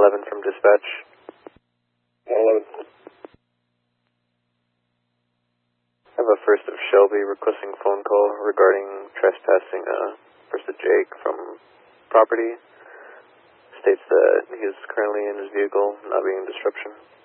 111 from dispatch. 111. I have a first of Shelby requesting phone call regarding trespassing first of Jake from property. States that he is currently in his vehicle, not being a disruption.